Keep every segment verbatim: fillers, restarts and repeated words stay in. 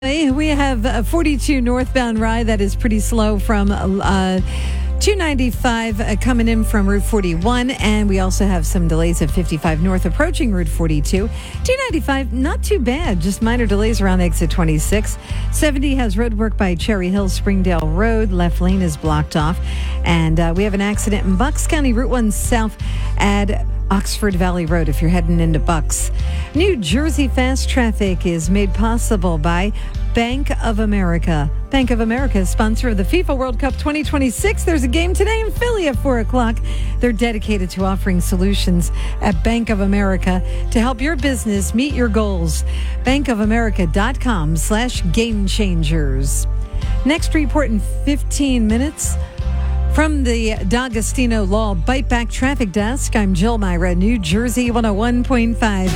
We have uh, forty-two northbound Rye that is pretty slow from uh, two ninety-five uh, coming in from Route forty-one. And we also have some delays at fifty-five north approaching Route forty-two. two ninety-five, not too bad, just minor delays around exit twenty-six. seventy has road work by Cherry Hill, Springdale Road. Left lane is blocked off. And uh, we have an accident in Bucks County, Route one south at Oxford Valley Road if you're heading into Bucks. New Jersey fast traffic is made possible by Bank of America. Bank of America is sponsor of the FIFA World Cup twenty twenty-six. There's a game today in Philly at four o'clock. They're dedicated to offering solutions at Bank of America to help your business meet your goals. bankofamerica.com slash game changers. Next report in fifteen minutes. From the D'Agostino Law Bite Back Traffic Desk, I'm Jill Myra, New Jersey one oh one point five.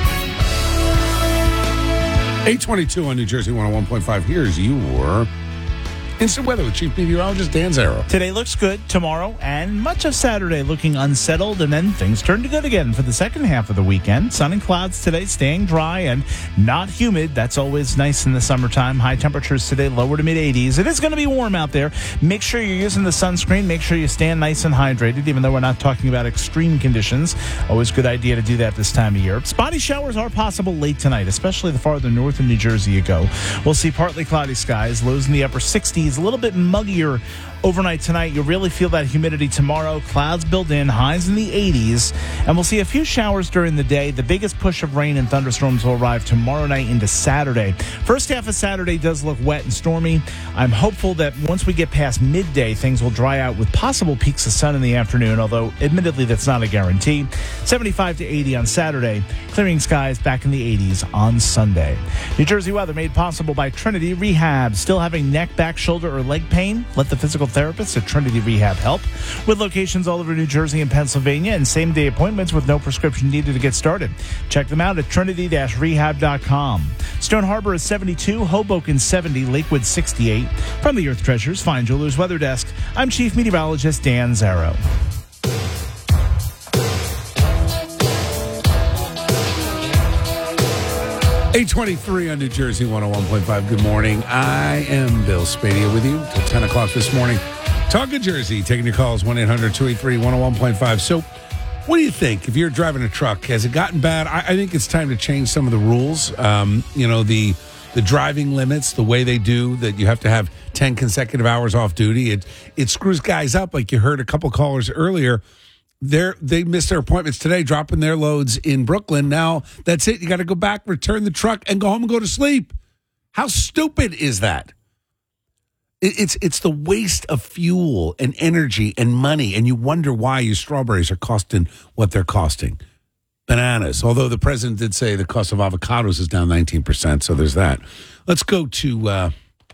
eight twenty-two on New Jersey one oh one point five. Here's your instant weather with Chief Meteorologist Dan Zarrow. Today looks good. Tomorrow and much of Saturday looking unsettled, and then things turn to good again for the second half of the weekend. Sun and clouds today, staying dry and not humid. That's always nice in the summertime. High temperatures today, lower to mid eighties. It is going to be warm out there. Make sure you're using the sunscreen. Make sure you stand nice and hydrated, even though we're not talking about extreme conditions. Always a good idea to do that this time of year. Spotty showers are possible late tonight, especially the farther north of New Jersey you go. We'll see partly cloudy skies, lows in the upper sixties. A little bit muggier overnight tonight. You'll really feel that humidity tomorrow. Clouds build in, highs in the eighties. And we'll see a few showers during the day. The biggest push of rain and thunderstorms will arrive tomorrow night into Saturday. First half of Saturday does look wet and stormy. I'm hopeful that once we get past midday, things will dry out with possible peaks of sun in the afternoon, although admittedly that's not a guarantee. seventy-five to eighty on Saturday. Clearing skies back in the eighties on Sunday. New Jersey weather made possible by Trinity Rehab. Still having neck, back, shoulder, or leg pain? Let the physical therapist at Trinity Rehab help. With locations all over New Jersey and Pennsylvania and same-day appointments with no prescription needed to get started. Check them out at trinity dash rehab dot com. Stone Harbor is seventy-two, Hoboken seventy, Lakewood sixty-eight. From the Earth Treasures Fine Jewelers Weather Desk, I'm Chief Meteorologist Dan Zarrow. eight twenty-three on New Jersey one oh one point five. Good morning. I am Bill Spadia with you till ten o'clock this morning. Talking Jersey, taking your calls, one eight hundred two eight three one oh one point five. So what do you think? If you're driving a truck, has it gotten bad? I, I think it's time to change some of the rules. Um, you know, the the driving limits, the way they do, that you have to have ten consecutive hours off duty. It, it screws guys up, like you heard a couple callers earlier. They're, they missed their appointments today, dropping their loads in Brooklyn. Now, that's it. You got to go back, return the truck, and go home and go to sleep. How stupid is that? It, it's it's the waste of fuel and energy and money, and you wonder why your strawberries are costing what they're costing. Bananas. Although the president did say the cost of avocados is down nineteen percent, so there's that. Let's go to uh,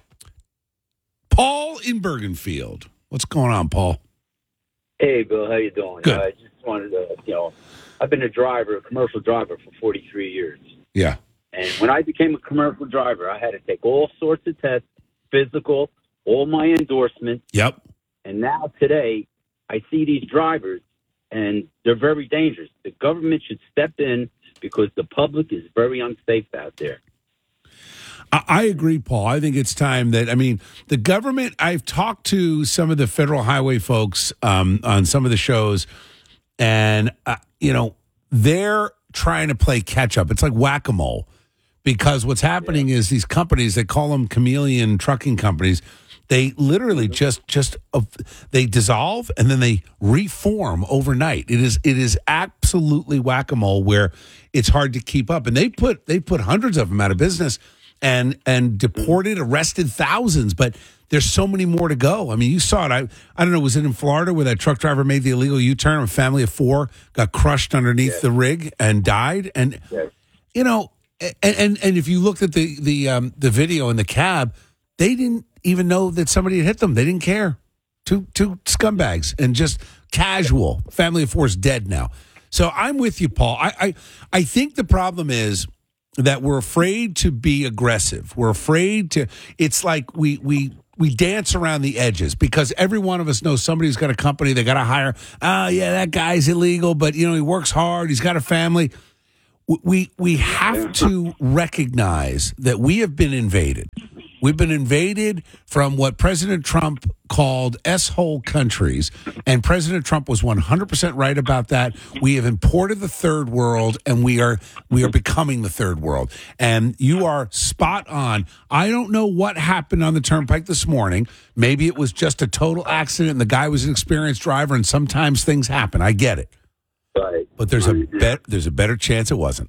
Paul in Bergenfield. What's going on, Paul? Hey, Bill, how you doing? Good. Uh, I just wanted to, you know, I've been a driver, a commercial driver for forty-three years. Yeah. And when I became a commercial driver, I had to take all sorts of tests, physical, all my endorsements. Yep. And now today, I see these drivers, and they're very dangerous. The government should step in because the public is very unsafe out there. I agree, Paul. I think it's time that, I mean, the government, I've talked to some of the federal highway folks um, on some of the shows, and, uh, you know, they're trying to play catch up. It's like whack-a-mole, because what's happening yeah. is these companies, they call them chameleon trucking companies, they literally just, just uh, they dissolve and then they reform overnight. It is it is absolutely whack-a-mole where it's hard to keep up. And they put they put hundreds of them out of business and and deported, arrested thousands, but there's so many more to go. I mean, you saw it. I I don't know, was it in Florida where that truck driver made the illegal U-turn? A family of four got crushed underneath yeah. the rig and died. And, yeah. you know, and, and and if you looked at the, the, um, the video in the cab, they didn't even know that somebody had hit them. They didn't care. Two two scumbags and just casual. Family of four is dead now. So I'm with you, Paul. I, I I think the problem is that we're afraid to be aggressive. We're afraid to. It's like we we we dance around the edges because every one of us knows somebody's got a company they got to hire. Oh yeah, that guy's illegal, but you know he works hard. He's got a family. we we have to recognize that we have been invaded. We've been invaded from what President Trump called S-hole countries, and President Trump was one hundred percent right about that. We have imported the third world, and we are we are becoming the third world. And you are spot on. I don't know what happened on the turnpike this morning. Maybe it was just a total accident, and the guy was an experienced driver, and sometimes things happen. I get it. Right. But there's a bet, there's a better chance it wasn't.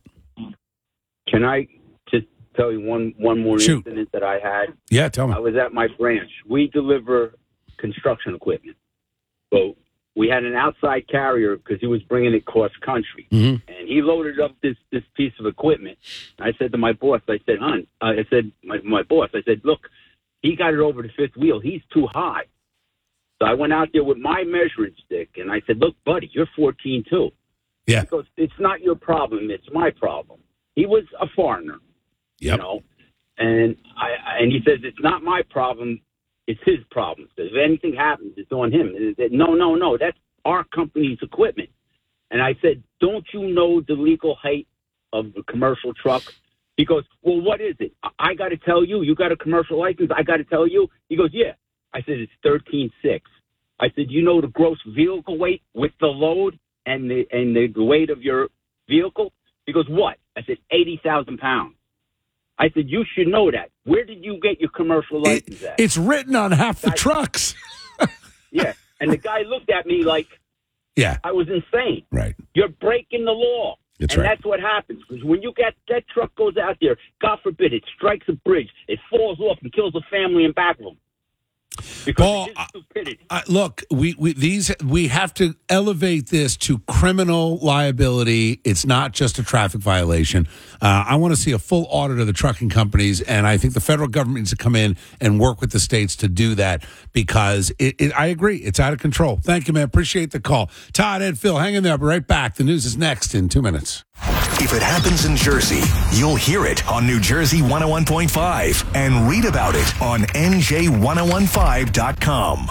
Can I just tell you one, one more Shoot. incident that I had? Yeah, tell me. I was at my branch. We deliver construction equipment. So we had an outside carrier because he was bringing it cross country. Mm-hmm. And he loaded up this, this piece of equipment. I said to my boss, I said, hon, uh, I said, my, my boss, I said, look, he got it over the fifth wheel. He's too high. So I went out there with my measuring stick, and I said, look, buddy, you're fourteen too. Yeah. He goes, it's not your problem. It's my problem. He was a foreigner, Yep. you know, and I and he says, it's not my problem. It's his problem. So if anything happens, it's on him. And he said, no, no, no, that's our company's equipment. And I said, don't you know the legal height of the commercial truck? He goes, well, what is it? I, I got to tell you. You got a commercial license? I got to tell you? He goes, yeah. I said, it's thirteen six. I said, you know the gross vehicle weight with the load and the and the weight of your vehicle? He goes, what? I said, eighty thousand pounds. I said, you should know that. Where did you get your commercial license It, at? it's written on half the I- trucks. Yeah. And the guy looked at me like Yeah, I was insane. right. You're breaking the law. That's and right. that's what happens. Because when you get that truck goes out there, God forbid, it strikes a bridge, it falls off and kills a family in back of them. Because Paul, of his stupidity. Uh, look, we, we these we have to elevate this to criminal liability. It's not just a traffic violation. Uh, I want to see a full audit of the trucking companies, and I think the federal government needs to come in and work with the states to do that because it, it, I agree, it's out of control. Thank you, man. Appreciate the call. Todd, Ed, Phil, hang in there. I'll be right back. The news is next in two minutes. If it happens in Jersey, you'll hear it on New Jersey one oh one point five and read about it on N J ten fifteen dot com.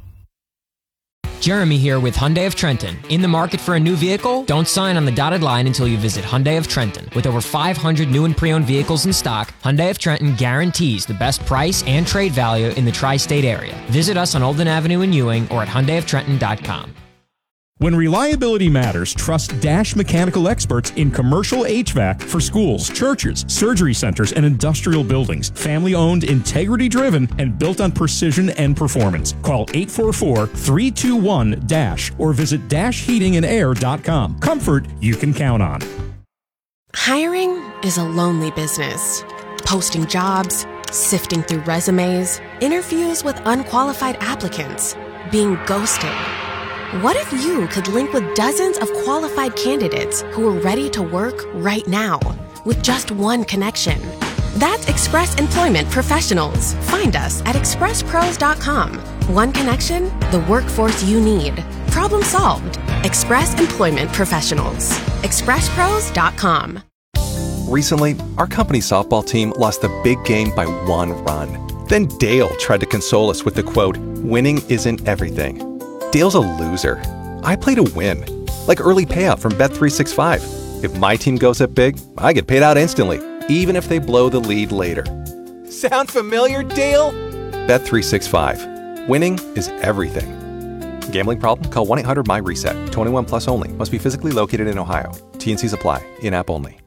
Jeremy here with Hyundai of Trenton. In the market for a new vehicle? Don't sign on the dotted line until you visit Hyundai of Trenton. With over five hundred new and pre-owned vehicles in stock, Hyundai of Trenton guarantees the best price and trade value in the tri-state area. Visit us on Olden Avenue in Ewing or at hyundai of trenton dot com. When reliability matters, trust Dash Mechanical experts in commercial H V A C for schools, churches, surgery centers, and industrial buildings. Family-owned, integrity-driven, and built on precision and performance. Call eight four four, three two one, DASH or visit dash heating and air dot com. Comfort you can count on. Hiring is a lonely business. Posting jobs, sifting through resumes, interviews with unqualified applicants, being ghosted. What if you could link with dozens of qualified candidates who are ready to work right now with just one connection? That's Express Employment Professionals. Find us at express pros dot com. One connection, the workforce you need. Problem solved. Express Employment Professionals. express pros dot com. Recently, our company softball team lost the big game by one run. Then Dale tried to console us with the quote, "Winning isn't everything." Dale's a loser. I play to win. Like early payout from Bet three sixty-five. If my team goes up big, I get paid out instantly, even if they blow the lead later. Sound familiar, Dale? Bet three sixty-five. Winning is everything. Gambling problem? Call one eight hundred my reset. twenty-one plus only. Must be physically located in Ohio. T and C's apply. In-app only.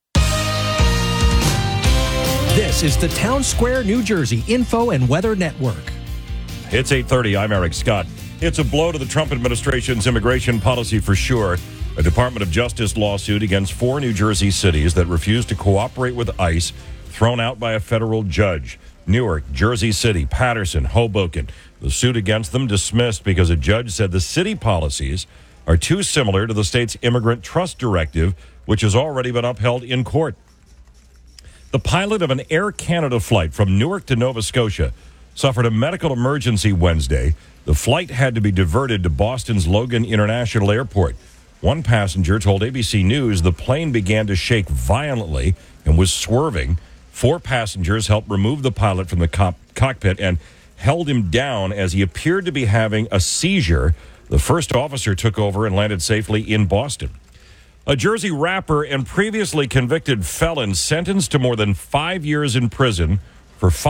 This is the Town Square, New Jersey Info and Weather Network. It's eight thirty. I'm Eric Scott. It's a blow to the Trump administration's immigration policy for sure. A Department of Justice lawsuit against four New Jersey cities that refused to cooperate with ICE thrown out by a federal judge. Newark, Jersey City, Patterson, Hoboken. The suit against them dismissed because a judge said the city policies are too similar to the state's immigrant trust directive, which has already been upheld in court. The pilot of an Air Canada flight from Newark to Nova Scotia suffered a medical emergency Wednesday. The flight had to be diverted to Boston's Logan International Airport. One passenger told A B C News the plane began to shake violently and was swerving. Four passengers helped remove the pilot from the cop- cockpit and held him down as he appeared to be having a seizure. The first officer took over and landed safely in Boston. A Jersey rapper and previously convicted felon sentenced to more than five years in prison for